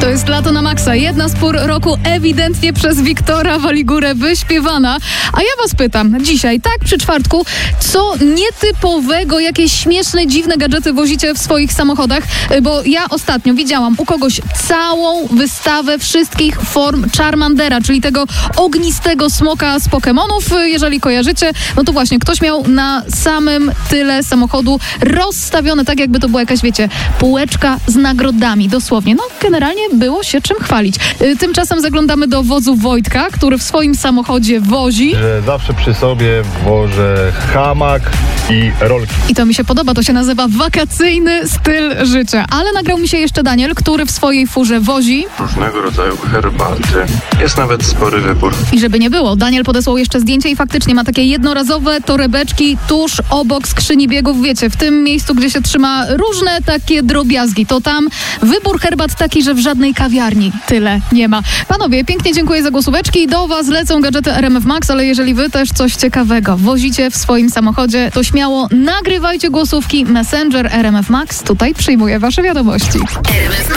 To jest Lato na maksa. Jedna z pór roku ewidentnie przez Wiktora Waligurę wyśpiewana. A ja was pytam dzisiaj, tak przy czwartku, co nietypowego, jakieś śmieszne, dziwne gadżety wozicie w swoich samochodach? Bo ja ostatnio widziałam u kogoś całą wystawę wszystkich form Charmandera, czyli tego ognistego smoka z Pokemonów. Jeżeli kojarzycie, no to właśnie ktoś miał na samym tyle samochodu rozstawione tak, jakby to była jakaś, wiecie, półeczka z nagrodami. Dosłownie. No, generalnie było się czym chwalić. Tymczasem zaglądamy do wozu Wojtka, który w swoim samochodzie wozi. Że zawsze przy sobie wożę hamak i rolki. I to mi się podoba, to się nazywa wakacyjny styl życia. Ale nagrał mi się jeszcze Daniel, który w swojej furze wozi. Różnego rodzaju herbaty. Jest nawet spory wybór. I żeby nie było, Daniel podesłał jeszcze zdjęcie i faktycznie ma takie jednorazowe torebeczki tuż obok skrzyni biegów. Wiecie, w tym miejscu, gdzie się trzyma różne takie drobiazgi. To tam wybór herbat taki, że w żadnej kawiarni tyle nie ma. Panowie, pięknie dziękuję za głosóweczki. Do was lecą gadżety RMF Max, ale jeżeli wy też coś ciekawego wozicie w swoim samochodzie, to śmiało nagrywajcie głosówki. Messenger RMF Max tutaj przyjmuje wasze wiadomości.